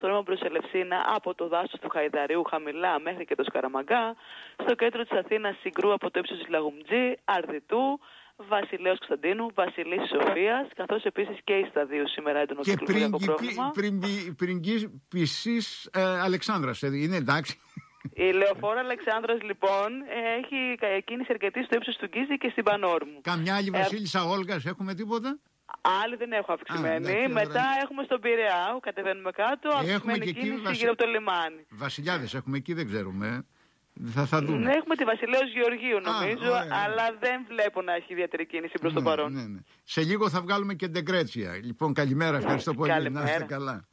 το ρεύμα προς Ελευσίνα από το δάσος του Χαϊδαρίου χαμηλά μέχρι και το Σκαραμαγκά, στο κέντρο της Αθήνας Συγκρού από το ύψος της Λαγουμτζή, Αρδιτού, Βασιλέως Κωνσταντίνου, Βασιλής Σοφίας, καθώς επίσης και η Σταδίου σήμερα έντονο κυκλοφοριακό πρόβλημα. Και πριγκίπισσης Αλεξάνδρας, είναι εντάξει. Η λεωφόρο Αλεξάνδρας λοιπόν έχει κίνηση αρκετή στο ύψος του Γκίζη και στην Πανόρμου. Καμιά άλλη Βασίλισσα Όλγας έχουμε τίποτα? Άλλη δεν έχω αυξημένη. Μετά έχουμε στον Πειραιά, κατεβαίνουμε κάτω, αυξημένη κίνηση γύρω από το λιμάνι. Βασιλιάδες έχουμε εκεί, δεν ξέρουμε. Θα δούμε. Ναι, έχουμε τη Βασιλέως Γεωργίου νομίζω, αλλά δεν βλέπω να έχει ιδιαίτερη κίνηση προς το παρόν. Σε λίγο θα βγάλουμε και Ντεγκρέτσια. Λοιπόν, καλημέρα, ευχαριστώ πολύ. Να είστε καλά.